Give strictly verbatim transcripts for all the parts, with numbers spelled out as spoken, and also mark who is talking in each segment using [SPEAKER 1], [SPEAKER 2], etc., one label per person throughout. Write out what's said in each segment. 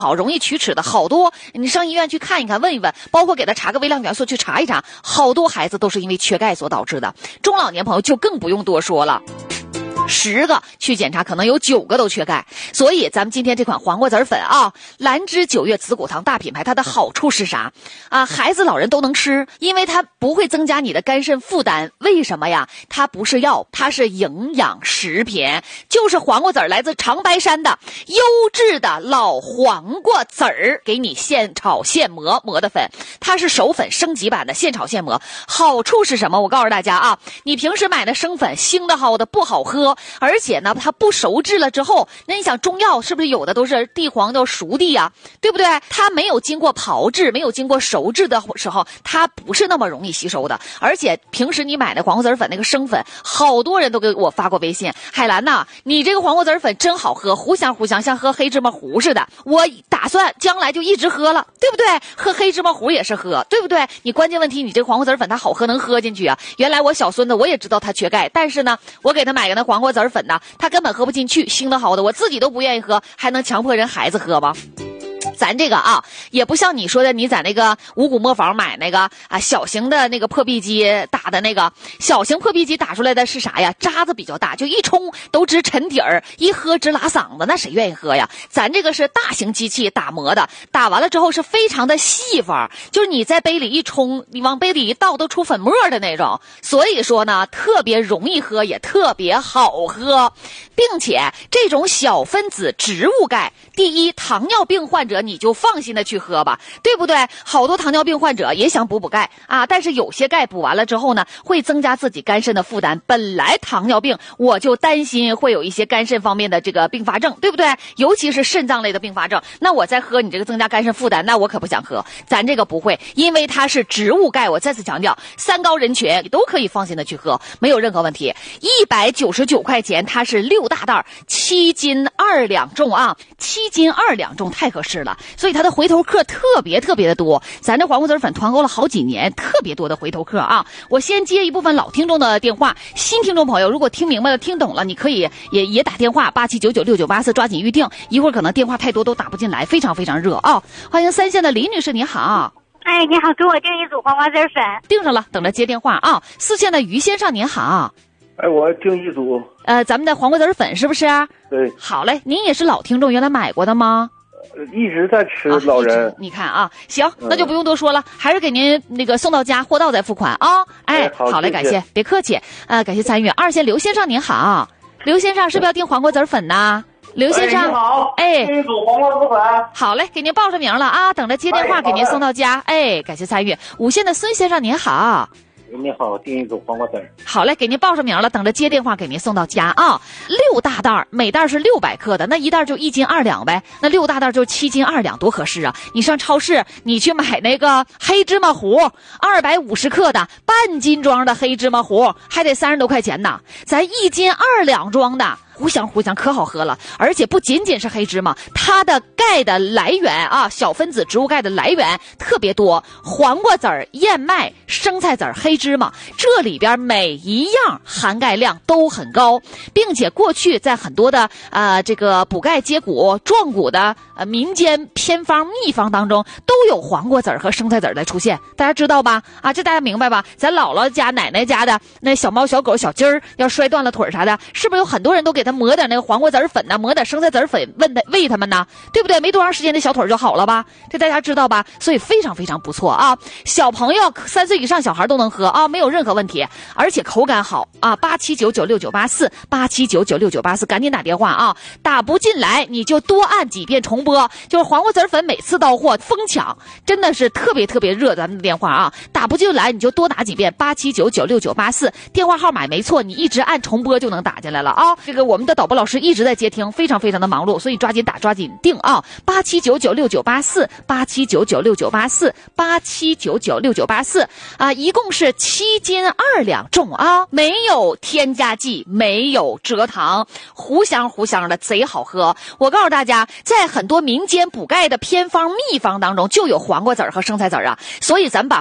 [SPEAKER 1] 好容易龋齿的好多，你上医院去看一看，问一问，包括给他查个微量元素去查一查，好多孩子都是因为缺钙所导致的。中老年朋友就更不用多说了。十个去检查，可能有九个都缺钙。所以咱们今天这款黄瓜籽粉啊，兰芝九月紫骨堂大品牌，它的好处是啥啊？孩子老人都能吃，因为它不会增加你的肝肾负担。为什么呀？它不是药，它是营养食品，就是黄瓜籽来自长白山的优质的老黄瓜籽儿，给你现炒现磨磨的粉，它是熟粉升级版的现炒现磨。好处是什么？我告诉大家啊，你平时买的生粉腥的好的不好喝，而且呢它不熟制了之后，那你想中药是不是有的都是地黄叫熟地啊，对不对？它没有经过炮制，没有经过熟制的时候，它不是那么容易吸收的。而且平时你买的黄瓜籽粉那个生粉，好多人都给我发过微信，海兰呐，你这个黄瓜籽粉真好喝，糊香糊香，像喝黑芝麻糊似的。我打算将来就一直喝了，对不对？喝黑芝麻糊也是喝，对不对？你关键问题，你这个黄瓜籽粉它好喝能喝进去啊。原来我小孙子我也知道他缺钙，但是呢我给他买个那黄瓜籽粉呢，他根本喝不进去，腥的好的我自己都不愿意喝，还能强迫人孩子喝吗？咱这个啊，也不像你说的，你在那个五谷磨坊买那个啊小型的那个破壁机打的那个小型破壁机打出来的是啥呀？渣子比较大，就一冲都直沉底儿，一喝直拉嗓子，那谁愿意喝呀？咱这个是大型机器打磨的，打完了之后是非常的细法，就是你在杯里一冲，你往杯里一倒都出粉末的那种。所以说呢，特别容易喝，也特别好喝，并且这种小分子植物钙，第一，糖尿病患者你就放心的去喝吧，对不对？好多糖尿病患者也想补补钙啊，但是有些钙补完了之后呢，会增加自己肝肾的负担。本来糖尿病我就担心会有一些肝肾方面的这个并发症，对不对？尤其是肾脏类的并发症，那我再喝你这个增加肝肾负担，那我可不想喝。咱这个不会，因为它是植物钙，我再次强调，三高人群都可以放心的去喝，没有任何问题。一百九十九块钱，它是六大袋，七斤二两重啊，七斤二两重太合适了。所以它的回头客特别特别的多，咱这黄瓜籽粉团购了好几年，特别多的回头客啊。我先接一部分老听众的电话，新听众朋友如果听明白了听懂了，你可以也也打电话八七九九六九八四，抓紧预定，一会儿可能电话太多都打不进来，非常非常热啊。欢迎三线的李女士，你好。
[SPEAKER 2] 哎，你好，给我订一组黄瓜籽粉。
[SPEAKER 1] 订上了，等着接电话啊。四线的于先生您好。
[SPEAKER 3] 哎，我订一组。
[SPEAKER 1] 呃，咱们的黄瓜籽粉是不是？
[SPEAKER 3] 对。
[SPEAKER 1] 好嘞，您也是老听众，原来买过的吗？
[SPEAKER 3] 一直在吃老人、啊、
[SPEAKER 1] 你看啊，行，那就不用多说了、嗯、还是给您那个送到家，货到再付款啊。哎，
[SPEAKER 3] 哎好，
[SPEAKER 1] 好嘞，感谢，别客气。呃，感谢参与。二线刘先生您好，刘先生是不是要订黄瓜籽粉呢？刘先生，
[SPEAKER 3] 哎，你好，
[SPEAKER 1] 哎，
[SPEAKER 3] 订一组黄瓜籽粉。
[SPEAKER 1] 好嘞，给您报上名了啊，等着接电话给您送到家。哎，哎感谢参与。五线的孙先生您好。
[SPEAKER 3] 你好，订一组黄瓜籽。
[SPEAKER 1] 好嘞，给您报上名了，等着接电话给您送到家啊。六大袋，每袋是六百克的，那一袋就一斤二两呗，那六大袋就七斤二两，多合适啊！你上超市，你去买那个黑芝麻糊，二百五十克的半斤装的黑芝麻糊，还得三十多块钱呢。咱一斤二两装的，糊香糊香，可好喝了。而且不仅仅是黑芝麻，它的钙的来源啊，小分子植物钙的来源特别多，黄瓜籽儿、燕麦、生菜籽儿、黑芝麻，这里边每一样含钙量都很高，并且过去在很多的呃这个补钙接骨壮骨的呃民间偏方秘方当中都有黄瓜籽儿和生菜籽儿的出现，大家知道吧？啊，这大家明白吧？咱姥姥家奶奶家的那小猫小狗小鸡儿要摔断了腿啥的，是不是有很多人都给它磨点那个黄瓜籽儿粉呢，磨点生菜籽儿粉问他喂他们呢，对不对？没多长时间这小腿就好了吧？这大家知道吧？所以非常非常不错啊！小朋友三岁以上小孩都能喝啊，没有任何问题，而且口感好啊！八七九九六九八四，八七九九六九八四，赶紧打电话啊！打不进来你就多按几遍重播，就是黄瓜籽儿粉每次到货疯抢，真的是特别特别热咱们的电话啊！打不进来你就多打几遍，八七九九六九八四，电话号码没错，你一直按重播就能打进来了啊！这个我们的导播老师一直在接听，非常非常的忙碌，所以抓紧打抓紧定啊！八七九九六九八四，八七九九六九八四，八七九九六九八四啊，一共是七斤二两重啊，没有添加剂，没有蔗糖，糊香糊香的，贼好喝。我告诉大家，在很多民间补钙的偏方秘方当中就有黄瓜籽儿和生菜籽儿啊，所以咱们把黄瓜籽儿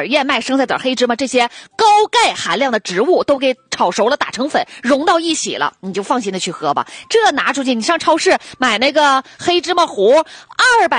[SPEAKER 1] 燕麦、生菜籽、黑芝麻这些高钙含量的植物都给炒熟了，打成粉，融到一起了，你就放心的去喝吧。这拿出去，你上超市买那个黑芝麻糊，二百